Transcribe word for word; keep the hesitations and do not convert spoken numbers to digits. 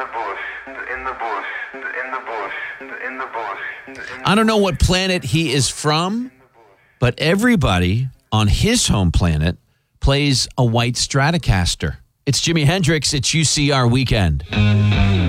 the bush, in the bush, in the bush, in the bush. I don't know what planet he is from, but everybody on his home planet plays a white Stratocaster. It's Jimi Hendrix. It's U C R Weekend.